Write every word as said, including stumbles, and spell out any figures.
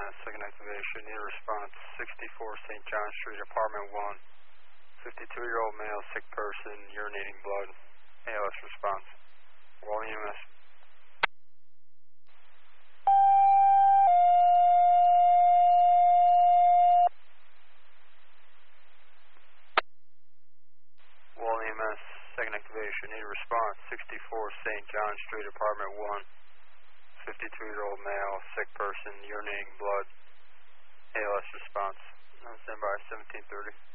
S, second activation, need a response, sixty-four Saint John Street, apartment one, fifty-two-year-old male, sick person, urinating blood, A L S response. Wall E M S. Wall E M S, second activation, need a response, sixty-four Saint John Street, apartment one, fifty-two-year-old male, sick person, urinating blood, A L S response. Stand by, seventeen thirty.